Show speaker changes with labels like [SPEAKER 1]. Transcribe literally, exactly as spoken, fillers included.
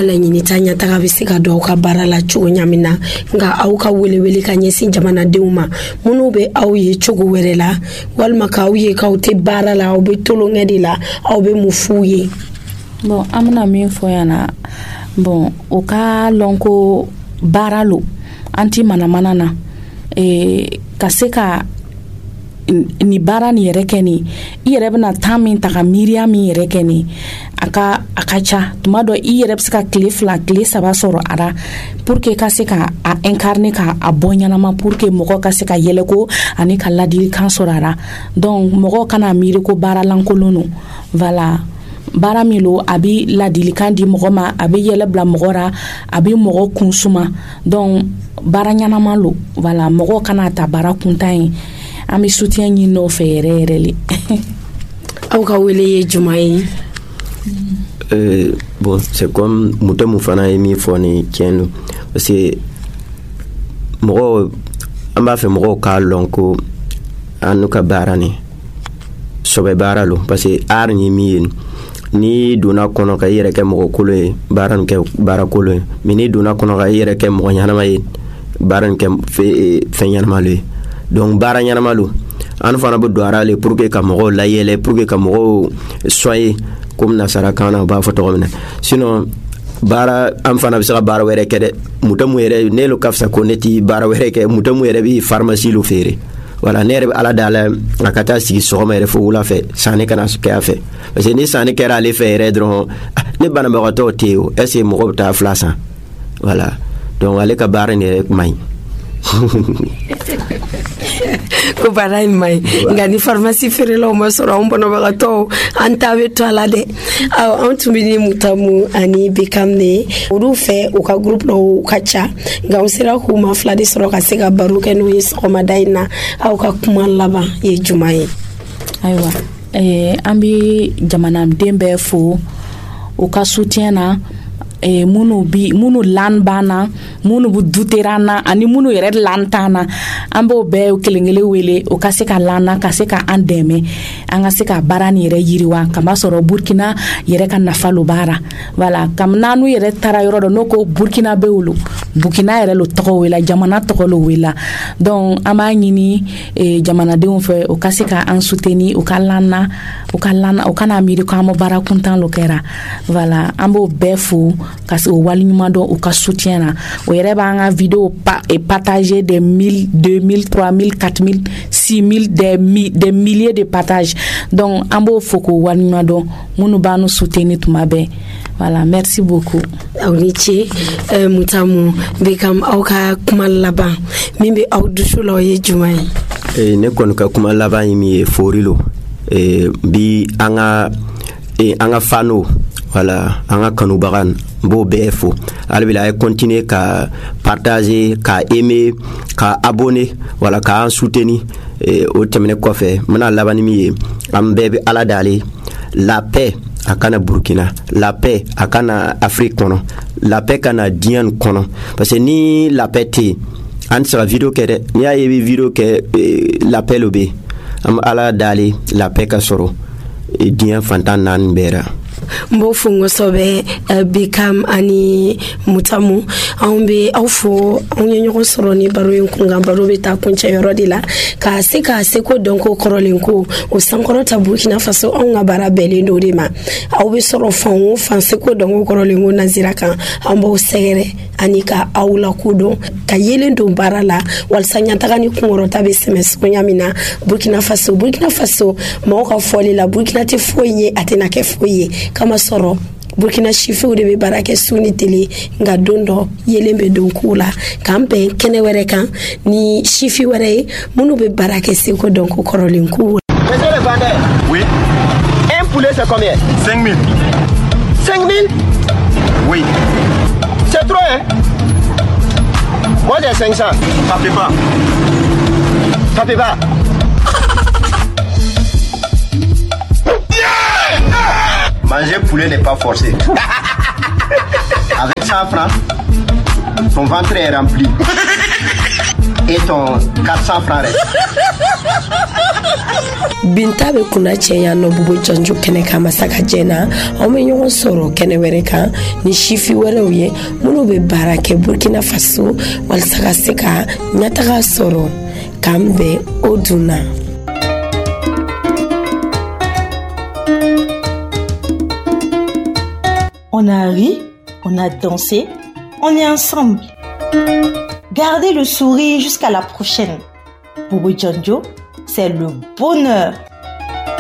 [SPEAKER 1] laɲini ta ɲataga bɛ se ka don aw ka baara la cogo ɲamin na nka aw ka welewele ka ɲɛsin jamanadenw ma minnu bɛ aw ye cogo wɛrɛ la walima k'aw ye k'aw tɛ baara la aw bɛ tolonkɛ de la aw bɛ mun f'u ye.
[SPEAKER 2] Bon an bɛna min fɔ yan na bon o ka lɔn ko baara lo an ti manamana na eh, ka se ka ni baara ni yɛrɛ kɛ ni i yɛrɛ bɛna temps min ta ka miiriya min yɛrɛ kɛ ni a ka a ka ca tuma dɔ i yɛrɛ bɛ se ka tile fila tile saba sɔrɔ a la pour que ka se ka a incarner ka a bɔ ɲɛnama pour que mɔgɔ ka se ka yɛlɛko ani ka ladilikan sɔrɔ a la donc mɔgɔ kana miiri ko baara lankolon no voilà baara min lo a bɛ ladilikan di mɔgɔ ma a bɛ yɛlɛ bila mɔgɔ ra a bɛ mɔgɔ kun suma donc baara ɲɛnama lo voilà mɔgɔ kana ta baara kuntan ye an bɛ soutien ɲini n'o fɛ yɛrɛ yɛrɛ le.
[SPEAKER 1] Aw ka wele ye juma ye?
[SPEAKER 3] Euh, bon, c'est comme muto mu fana ye min fɔ ni tiɲɛ don parce que mɔgɔ an b'a fɛ mɔgɔw k'a lɔn ko an n'u ka baara ni sɔbɛ baara lo parce que art ni min ye ni donna kɔnɔ ka i yɛrɛ kɛ mɔgɔ kolo ye baara nin kɛ baara kolo ye mais ni donna kɔnɔ ka i yɛrɛ kɛ mɔgɔ ɲanama ye baara nin kɛ fɛn ɲanama lo ye donc baara ɲanama lo an fana bɛ don ara le pour que ka mɔgɔw layɛlɛ pour que ka mɔgɔw soyer comme nasara kan na b'a fɔ tɔgɔ min na sinon baara an fana bɛ se ka baara wɛrɛ kɛ dɛ mutamu yɛrɛ ne lo ka fisa ko ne ti baara wɛrɛ kɛ mutamu yɛrɛ bi pharmacie lo feere voilà ne yɛrɛ bɛ ala dala a ka taa sigi sɔgɔma yɛrɛ fo wula fɛ sanni kana kɛ a fɛ parce que ni sanni kɛra ale fɛ yɛrɛ dɔrɔn ne banabagatɔw tɛ yen o est ce que mɔgɔ bɛ taa fila san voilà donc ale ka baara in yɛrɛ man ɲi
[SPEAKER 1] ko baara in man ɲi nka ni pharmacie feerelaw ma sɔrɔ an banabagatɔw an ta bɛ to a la dɛ an tun bɛ ni Mutamu ani Bekam ne olu fɛ u ka groupe dɔw ka ca nka an sera k'u ma fila de sɔrɔ ka se ka baro kɛ n'o ye sɔgɔmada in na aw ka kuma laban ye juma ye?
[SPEAKER 2] Ayiwa eh, an bɛ jamanaden bɛɛ fo u ka soutien na eh, munu bi munu lan bana munu bu duterana ani munu yɛrɛ lantana an b'o bɛɛ kelenkelen wele o ka se ka lana ka se ka an dɛmɛ an ka se ka baara ni yɛrɛ yiriwa kama sɔrɔ Burkina yɛrɛ ka nafa lo baara voilà kam nanu yɛrɛ tara yɔrɔ dɔ no ko Burkina bɛ wolo Burkina yɛrɛ lo tɔgɔ wela jamana tɔgɔ lo wela donc an b'a ɲini eh, jamanadenw fɛ o ka se ka an soutenir o ka lana o ka lana o kana miiri ko an ma baara kuntan lo kɛra voilà an b'o bɛɛ fo ka se o wali ɲuman dɔn o ka soutien na o yɛrɛ b'an ka vidéo pa, et partager des mille deux mille trois mille quatre mille six mille des mi, des milliers de partages donc an b'o fo k'o wali ɲuman dɔn minnu b'an nu soutenir tuma bɛɛ voilà merci beaucoup.
[SPEAKER 1] aw ni ce euh, Mutamu Bekam aw ka kuma laban min bɛ aw dusu la o ye juma ye?
[SPEAKER 3] eh, ne kɔni ka kuma laban ye min ye fori lo eh, bi an ka eh, an ka fano voilà an ka kanubaga b'o bɛɛ fo alibila a ye continuer ka partager ka aimer ka abonner voilà ka an soutenir eh, o tɛmɛnen kɔfɛ n bɛna laban ni min ye an bɛɛ bɛ ala dale la paix a kana Burkina la paix a kana Afrique kɔnɔ la paix kana diɲɛ kɔnɔ parce que ni la paix tɛ an tɛ se ka video kɛ dɛ n'i y'a ye i bɛ video kɛ eh, la paix lo bɛ an bɛ ala dale la paix ka sɔrɔ eh, diɲɛ fantan naani bɛɛ ra.
[SPEAKER 1] Mbo fungo sobe uh, Bekam ani Mutamu an be aw fo an ye ɲɔgɔn sɔrɔ ni baro in kun kan baro bɛ taa kuncɛ yɔrɔ de la ka se ka se ko dɔn ko kɔrɔlen ko o sankɔrɔ ta Burkina Faso anw ka baara bɛɛlen do de ma aw bɛ sɔrɔ fan o fan se ko dɔn ko kɔrɔlen ko nazira kan an b'aw sɛgɛrɛ ani ka aw la kodɔn ka yelen don baara la walasa ɲataga ni kunkɔrɔta bɛ sɛmɛ sogoya min na Burkina Faso Burkina Faso mɔgɔw ka fɔli la Burkina tɛ foyi ye a tɛna kɛ foyi ye kama sɔrɔ Burkina sifiw de bɛ baara kɛ su ni tele nka don dɔ yelen bɛ don k'u la k'an bɛn kɛnɛ wɛrɛ kan ni sifi wɛrɛ ye minnu bɛ baara kɛ seko dɔn ko kɔrɔlen k'u.
[SPEAKER 4] Monsieur le vendeur. Oui. Un poulet c'est combien? cinq mille. cinq mille? Oui. C'est trop hein? Moi j'ai cinq cents. Ça fait pas. Ça fait pas. Manger poulet n'est pas forcé. Avec cent francs, ton ventre est rempli. et ton quatre cents francs reste.
[SPEAKER 1] Binta be kuna cɛya nɔ Bobo Djonjo kɛnɛ kan masaka jɛna anw bɛ ɲɔgɔn sɔrɔ kɛnɛ wɛrɛ kan ni sifi wɛrɛw ye minnu bɛ baara kɛ Burkina Faso walasa ka se ka ɲɛtaga sɔrɔ k'an bɛn o dunna.
[SPEAKER 5] On a ri, on a dansé, on est ensemble. Gardez le sourire jusqu'à la prochaine. Bobo Djonjo, c'est le bonheur.